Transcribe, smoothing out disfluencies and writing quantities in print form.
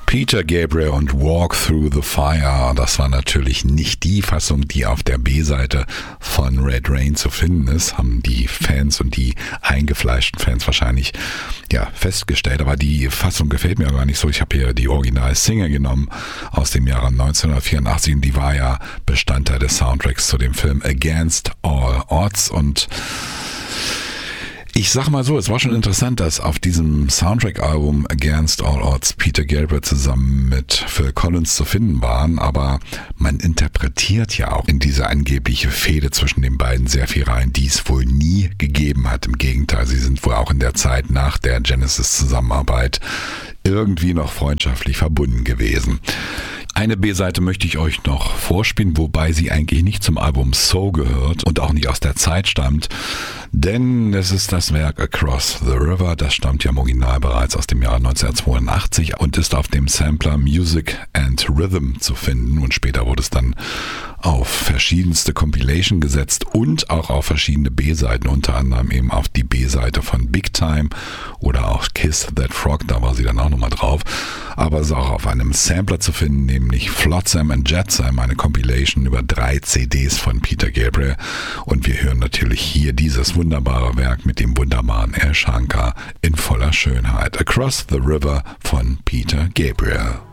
Peter Gabriel und Walk Through the Fire, das war natürlich nicht die Fassung, die auf der B-Seite von Red Rain zu finden ist, haben die Fans und die eingefleischten Fans wahrscheinlich festgestellt, aber die Fassung gefällt mir gar nicht so. Ich habe hier die Original-Single genommen aus dem Jahre 1984 und die war ja Bestandteil des Soundtracks zu dem Film Against All Odds und ich sag mal so, es war schon interessant, dass auf diesem Soundtrack-Album Against All Odds Peter Gabriel zusammen mit Phil Collins zu finden waren, aber man interpretiert ja auch in diese angebliche Fehde zwischen den beiden sehr viel rein, die es wohl nie gegeben hat. Im Gegenteil, sie sind wohl auch in der Zeit nach der Genesis-Zusammenarbeit irgendwie noch freundschaftlich verbunden gewesen. Eine B-Seite möchte ich euch noch vorspielen, wobei sie eigentlich nicht zum Album So gehört und auch nicht aus der Zeit stammt, denn es ist das Werk Across the River, das stammt ja im Original bereits aus dem Jahr 1982 und ist auf dem Sampler Music and Rhythm zu finden und später wurde es dann auf verschiedenste Compilation gesetzt und auch auf verschiedene B-Seiten, unter anderem eben auf die B-Seite von Big Time oder auch Kiss That Frog, da war sie dann auch nochmal drauf, aber es ist auch auf einem Sampler zu finden, nämlich Flotsam and Jetsam, eine Compilation über 3 CDs von Peter Gabriel und wir hören natürlich hier dieses wunderbare Werk mit dem wunderbaren Al Shankar in voller Schönheit. Across the River von Peter Gabriel.